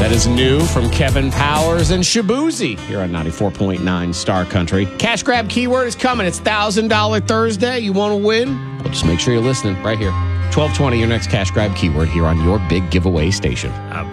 That is new from Kevin Powers and Shabuzi here on 94.9 Star Country. Cash grab keyword is coming. It's $1,000 Thursday. You want to win? Well, just make sure you're listening right here. 1220, your next cash grab keyword here on your big giveaway station.